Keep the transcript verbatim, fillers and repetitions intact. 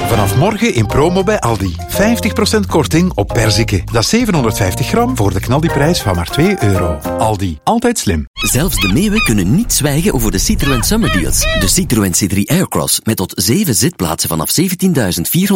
Vanaf morgen in promo bij Aldi. vijftig procent korting op perziken. Dat is zevenhonderdvijftig gram voor de knaldiprijs van maar twee euro. Aldi, altijd slim. Zelfs de meeuwen kunnen niet zwijgen over de Citroën Summer Deals. De Citroën C drie Aircross met tot zeven zitplaatsen vanaf zeventienduizend vierhonderd